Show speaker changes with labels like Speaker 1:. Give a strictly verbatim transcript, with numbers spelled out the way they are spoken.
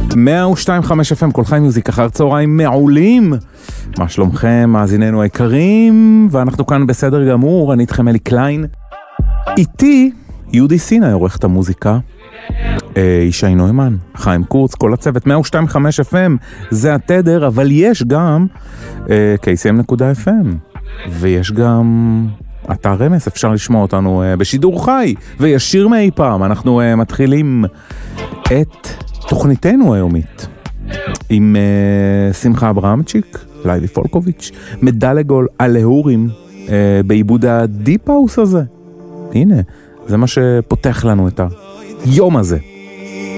Speaker 1: מאה ושתיים נקודה חמש אף אם, כל חי מיוזיק, אחר צהריים מעולים. מה שלומכם, מאזיננו היקרים? ואנחנו כאן בסדר גמור, אני איתכם אלי קליין. איתי יהודי סיני, עורך את המוזיקה. ישי נוימן, חיים קורץ, כל הצוות, מאה ושתיים נקודה חמש אף אם, זה התדר, אבל יש גם קי סי אם נקודה אף אם, ויש גם אתר רמס, אפשר לשמוע אותנו בשידור חי, וישיר מאי פעם. אנחנו מתחילים את תוכניתנו היומית עם שמחה אברהמצ'יק, לייבי פולקוביץ', מדלגול הלהורים בעיבוד הדיפ האוס הזה. הנה, זה מה שפותח לנו את היום הזה.